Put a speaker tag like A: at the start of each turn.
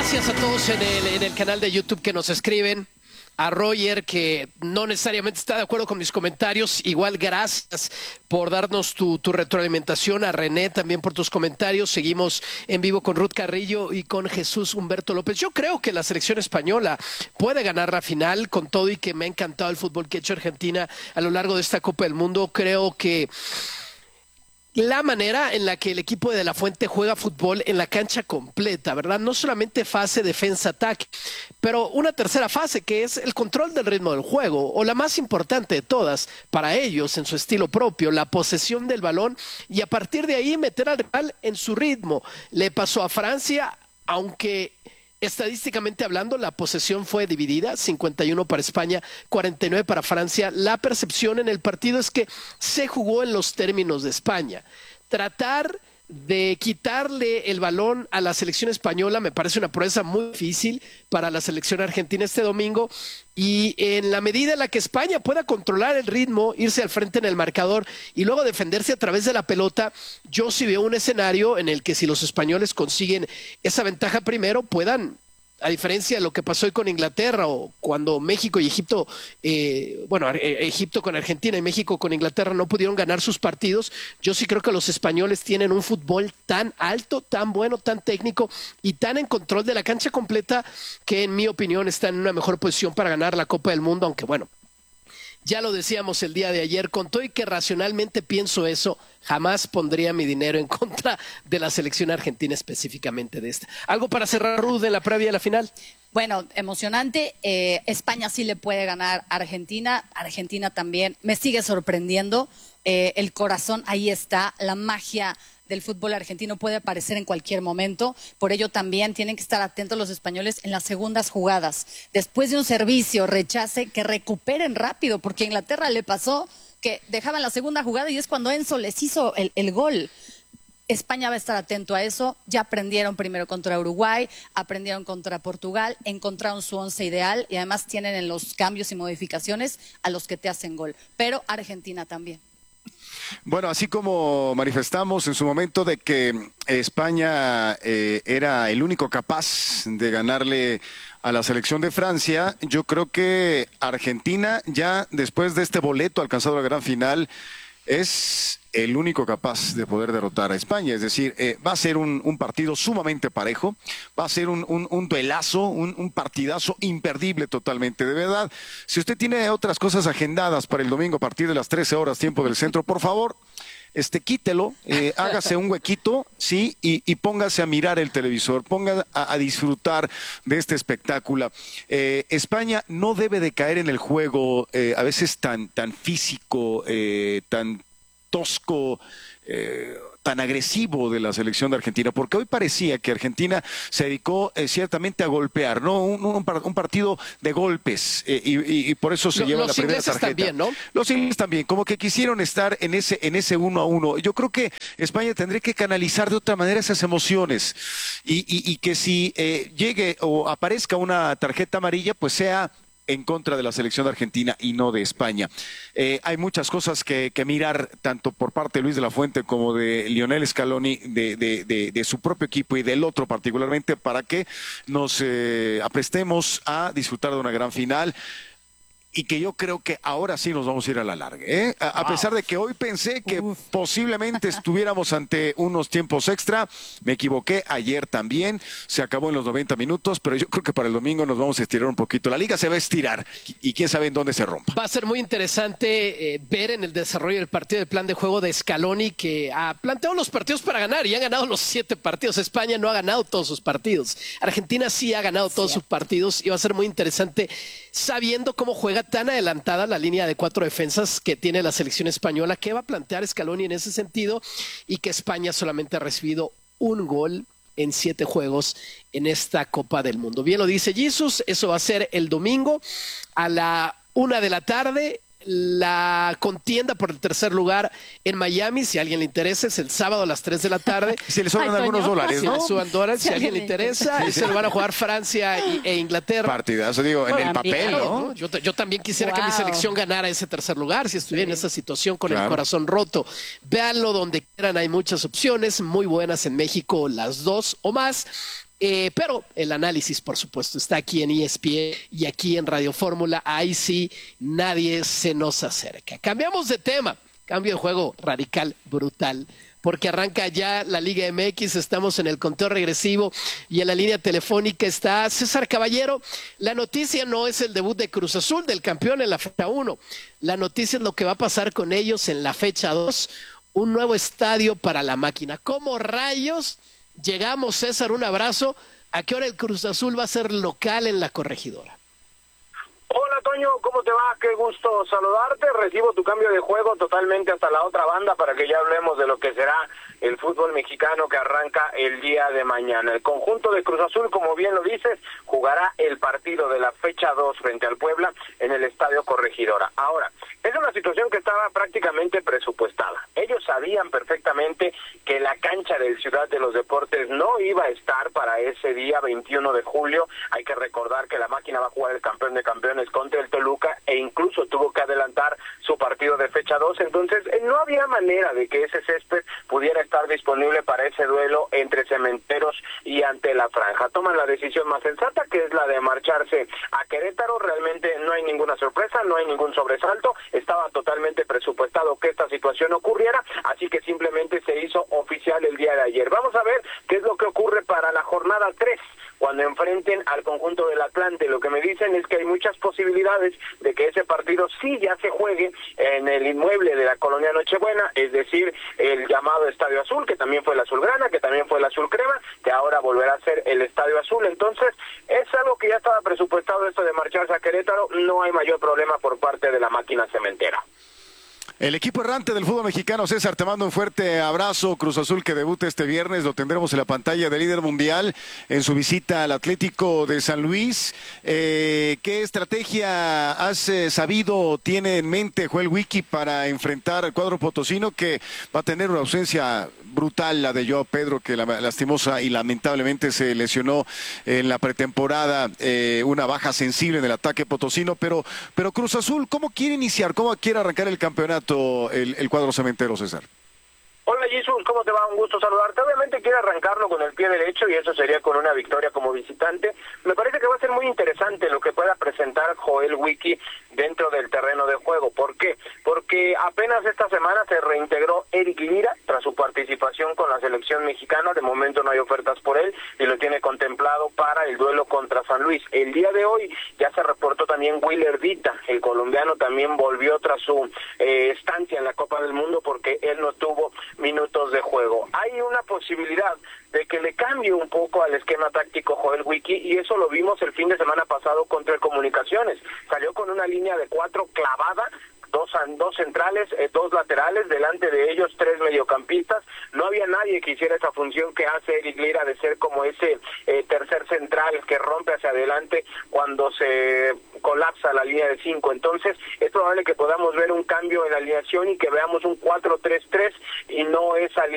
A: Gracias a todos en el canal de YouTube que nos escriben. A Roger, que no necesariamente está de acuerdo con mis comentarios. Igual, gracias por darnos tu retroalimentación. A René también por tus comentarios. Seguimos en vivo con Ruth Carrillo y con Jesús Humberto López. Yo creo que la selección española puede ganar la final, con todo y que me ha encantado el fútbol que ha hecho Argentina a lo largo de esta Copa del Mundo. Creo que la manera en la que el equipo de De La Fuente juega fútbol en la cancha completa, ¿verdad? No solamente fase defensa-ataque, pero una tercera fase que es el control del ritmo del juego, o la más importante de todas para ellos en su estilo propio, la posesión del balón y a partir de ahí meter al rival en su ritmo. Le pasó a Francia, aunque estadísticamente hablando, la posesión fue dividida, 51 para España, 49 para Francia. La percepción en el partido es que se jugó en los términos de España. Tratar de quitarle el balón a la selección española me parece una proeza muy difícil para la selección argentina este domingo, y en la medida en la que España pueda controlar el ritmo, irse al frente en el marcador y luego defenderse a través de la pelota, yo sí veo un escenario en el que si los españoles consiguen esa ventaja primero, puedan, a diferencia de lo que pasó hoy con Inglaterra o cuando México y Egipto, Egipto con Argentina y México con Inglaterra no pudieron ganar sus partidos, yo sí creo que los españoles tienen un fútbol tan alto, tan bueno, tan técnico y tan en control de la cancha completa que en mi opinión están en una mejor posición para ganar la Copa del Mundo, aunque bueno, ya lo decíamos el día de ayer, con todo y que racionalmente pienso eso, jamás pondría mi dinero en contra de la selección argentina, específicamente de esta. ¿Algo para cerrar, Ruth, en la previa de la final?
B: Bueno, emocionante. España sí le puede ganar a Argentina. Argentina también. Me sigue sorprendiendo. El corazón ahí está, la magia del fútbol argentino puede aparecer en cualquier momento, por ello también tienen que estar atentos los españoles en las segundas jugadas, después de un servicio, rechace, que recuperen rápido, porque a Inglaterra le pasó que dejaban la segunda jugada y es cuando Enzo les hizo el gol. España va a estar atento a eso, ya aprendieron primero contra Uruguay, aprendieron contra Portugal, encontraron su once ideal y además tienen en los cambios y modificaciones a los que te hacen gol, pero Argentina también.
C: Bueno, así como manifestamos en su momento de que España era el único capaz de ganarle a la selección de Francia, yo creo que Argentina ya después de este boleto alcanzado a la gran final es el único capaz de poder derrotar a España. Es decir, va a ser un partido sumamente parejo, va a ser un duelazo, un partidazo imperdible totalmente. De verdad, si usted tiene otras cosas agendadas para el domingo a partir de las 13 horas, tiempo del centro, por favor, quítelo, hágase un huequito, sí, y póngase a mirar el televisor, ponga a disfrutar de este espectáculo. España no debe de caer en el juego a veces tan físico, tan tosco, tan agresivo de la selección de Argentina, porque hoy parecía que Argentina se dedicó ciertamente a golpear, ¿no? Un partido de golpes, y por eso se lleva la primera tarjeta.
A: También, ¿no?
C: Los ingleses también, como que quisieron estar en ese 1-1. Yo creo que España tendría que canalizar de otra manera esas emociones y que si llegue o aparezca una tarjeta amarilla, pues sea en contra de la selección de Argentina y no de España. Hay muchas cosas que mirar, tanto por parte de Luis de la Fuente como de Lionel Scaloni, de su propio equipo y del otro particularmente, para que nos aprestemos a disfrutar de una gran final. Y que yo creo que ahora sí nos vamos a ir a la larga, ¿eh? A pesar de que hoy pensé que posiblemente estuviéramos ante unos tiempos extra, me equivoqué, ayer también, se acabó en los 90 minutos, pero yo creo que para el domingo nos vamos a estirar un poquito. La liga se va a estirar y quién sabe en dónde se rompa.
A: Va a ser muy interesante ver en el desarrollo del partido el plan de juego de Scaloni, que ha planteado los partidos para ganar y han ganado los 7 partidos. España no ha ganado todos sus partidos. Argentina sí ha ganado todos sus partidos y va a ser muy interesante sabiendo cómo juega tan adelantada la línea de 4 defensas que tiene la selección española, que va a plantear Scaloni en ese sentido, y que España solamente ha recibido un gol en 7 juegos en esta Copa del Mundo. Bien lo dice Jesus, eso va a ser el domingo a la 1 de la tarde. La contienda por el tercer lugar en Miami, si a alguien le interesa, es el sábado a las 3 de la tarde.
C: Se le sobran algunos dólares,
A: ¿no? Se le suban dólares, si a alguien le interesa. Se lo van a jugar Francia e Inglaterra.
C: Partidazo, digo, en el papel, ¿no?
A: Yo también quisiera que mi selección ganara ese tercer lugar, si estuviera en esa situación con el corazón roto. Véanlo donde quieran, hay muchas opciones, muy buenas en México, las 2 o más. Pero el análisis, por supuesto, está aquí en ESPN y aquí en Radio Fórmula. Ahí sí, nadie se nos acerca. Cambiamos de tema, cambio de juego radical, brutal, porque arranca ya la Liga MX, estamos en el conteo regresivo y en la línea telefónica está César Caballero. La noticia no es el debut de Cruz Azul, del campeón en la fecha 1. La noticia es lo que va a pasar con ellos en la fecha 2, un nuevo estadio para la máquina. ¿Cómo rayos llegamos, César? Un abrazo. ¿A qué hora el Cruz Azul va a ser local en la Corregidora?
D: Hola Toño, ¿cómo te va? Qué gusto saludarte. Recibo tu cambio de juego totalmente hasta la otra banda para que ya hablemos de lo que será el fútbol mexicano que arranca el día de mañana. El conjunto de Cruz Azul, como bien lo dices, jugará el partido de la fecha 2 frente al Puebla en el Estadio Corregidora. Ahora, es una situación que estaba prácticamente presupuestada. Ellos sabían perfectamente que la cancha del Ciudad de los Deportes no iba a estar para ese día 21 de julio. Hay que recordar que la máquina va a jugar el campeón de campeones contra el Toluca e incluso tuvo que adelantar su partido de fecha 2. Entonces, no había manera de que ese césped pudiera estar disponible para ese duelo entre Cementeros y ante la Franja. Toman la decisión más sensata, que es la de marcharse a Querétaro. Realmente no hay ninguna sorpresa, no hay ningún sobresalto. Estaba totalmente presupuestado que esta situación ocurriera, así que simplemente se hizo oficial el día de ayer. Vamos a ver qué es lo que ocurre para la jornada 3, cuando enfrenten al conjunto del Atlante. Lo que me dicen es que hay muchas posibilidades de que ese partido sí ya se juegue en el inmueble de la Colonia Nochebuena, es decir, el llamado Estadio Azul, que también fue el Azulgrana, que también fue el Azul Crema, que ahora volverá a ser el Estadio Azul. Entonces, es algo que ya estaba presupuestado, esto de marcharse a Querétaro. No hay mayor problema por parte de la máquina cementera.
C: El equipo errante del fútbol mexicano, César, te mando un fuerte abrazo. Cruz Azul que debuta este viernes, lo tendremos en la pantalla del líder mundial en su visita al Atlético de San Luis. ¿Qué estrategia has sabido, tiene en mente Joel Wiki para enfrentar al cuadro potosino, que va a tener una ausencia brutal, la de Joao Pedro, que lastimosa y lamentablemente se lesionó en la pretemporada, una baja sensible en el ataque potosino, pero Cruz Azul, ¿cómo quiere iniciar, cómo quiere arrancar el campeonato el cuadro cementero, César?
D: Hola Jesús, ¿cómo te va? Un gusto saludarte. Obviamente quiere arrancarlo con el pie derecho y eso sería con una victoria como visitante. Me parece que va a ser muy interesante lo que pueda presentar Joel Wiki dentro del terreno de juego. ¿Por qué? Porque apenas esta semana se reintegró Eric Lira tras su participación con la selección mexicana. De momento no hay ofertas por él y lo tiene contemplado para el duelo contra San Luis. El día de hoy ya se reportó también Willer Dita, el colombiano también volvió tras su estancia en la Copa del Mundo porque él no tuvo minutos de juego. Hay una posibilidad de que le cambie un poco al esquema táctico Joel Wiki y eso lo vimos el fin de semana pasado contra el Comunicaciones. Salió con una línea de 4 clavada, dos centrales, 2 laterales, delante de ellos 3 mediocampistas. No había nadie que hiciera esa función que hace Eric Lira de ser como ese tercer central que rompe hacia adelante cuando se colapsa la línea de 5. Entonces es probable que podamos ver un cambio en la alineación y que veamos un 4-3-3 y no esa